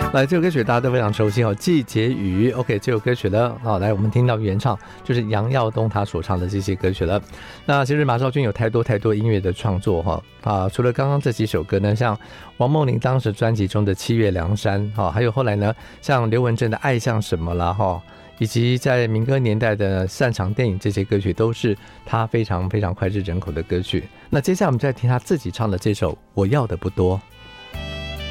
来，这首歌曲大家都非常熟悉哦，《季节雨》。OK， 这首歌曲呢，来我们听到原唱就是杨耀东他所唱的这些歌曲了。那其实马少君有太多音乐的创作除了刚刚这几首歌呢，像王梦麟当时专辑中的《七月凉山》还有后来呢，像刘文正的《爱像什么》啦以及在民歌年代的《擅长电影》，这些歌曲都是他非常脍炙人口的歌曲。那接下来我们再听他自己唱的这首《我要的不多》。